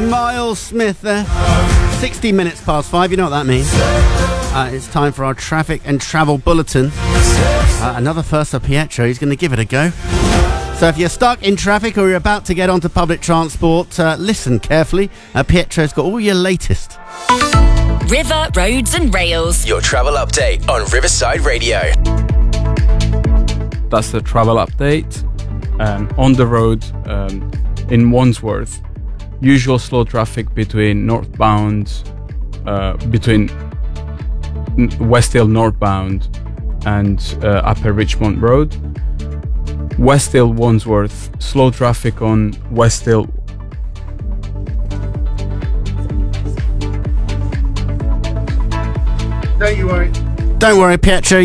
Miles Smith there. 60 minutes past 5, you know what that means. It's time for our traffic and travel bulletin. Another first for Pietro. He's going to give it a go. So if you're stuck in traffic or you're about to get onto public transport, listen carefully. Pietro's got all your latest. River, Roads and Rails. Your travel update on Riverside Radio. That's the travel update. On the road in Wandsworth, usual slow traffic between between Westhill northbound and Upper Richmond Road. Westhill Wandsworth, slow traffic on Westhill. Don't worry, Pietro.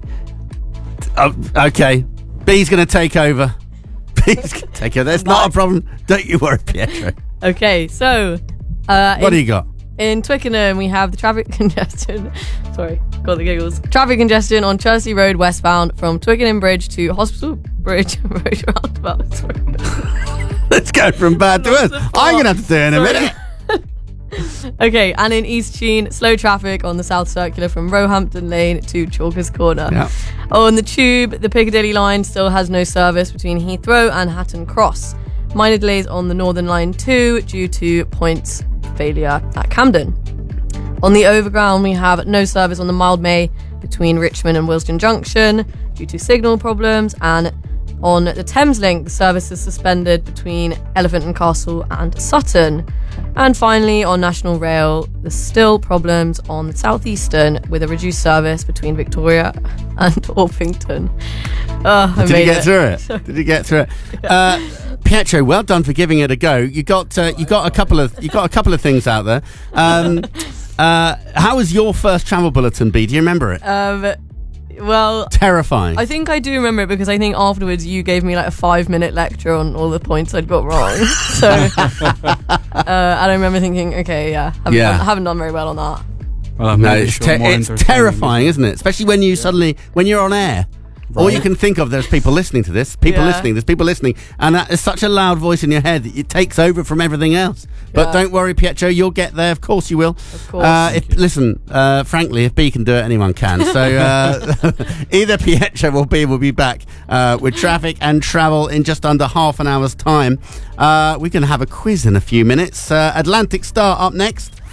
Okay. B's going to take over. B's going to take over. That's not a problem. Don't you worry, Pietro. Okay, so... what do you got? In Twickenham, we have the traffic congestion. Sorry, got the giggles. Traffic congestion on Chelsea Road westbound from Twickenham Bridge to Hospital Bridge Road roundabout. Sorry. Let's go from bad to worse. I'm going to have to do it in a minute. Okay, and in East Sheen, slow traffic on the South Circular from Roehampton Lane to Chalkers Corner. Yeah. On the Tube, the Piccadilly line still has no service between Heathrow and Hatton Cross. Minor delays on the Northern Line too due to points failure at Camden. On the Overground, we have no service on the Mildmay between Richmond and Willesden Junction due to signal problems, and on the Thameslink, the service is suspended between Elephant and Castle and Sutton. And finally, on National Rail, there's still problems on the Southeastern with a reduced service between Victoria and Orpington. Did you get through it? Did you get through it? Yeah. Pietro, well done for giving it a go. You got a couple of things out there. How was your first travel bulletin, B? Do you remember it? Well, terrifying. I think I do remember it because I think afterwards you gave me like a 5-minute lecture on all the points I'd got wrong. So I remember thinking, okay, I haven't done very well on that. Well, no, it's terrifying, isn't it? Especially when you when you're on air. Right. All you can think of, there's people listening to this, there's people listening, and that is such a loud voice in your head that it takes over from everything else. But don't worry, Pietro, you'll get there. Of course you will. Of course. Frankly, if B can do it, anyone can. So either Pietro or B will be back with traffic and travel in just under half an hour's time. We can have a quiz in a few minutes. Atlantic Star up next.